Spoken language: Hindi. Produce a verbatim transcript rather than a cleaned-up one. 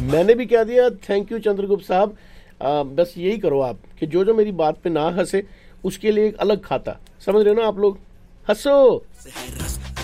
मैंने भी कह दिया थैंक यू चंद्रगुप्त साहब। आ, बस यही करो आप कि जो जो मेरी बात पे ना हंसे उसके लिए एक अलग खाता, समझ रहे हो ना आप लोग, हंसो।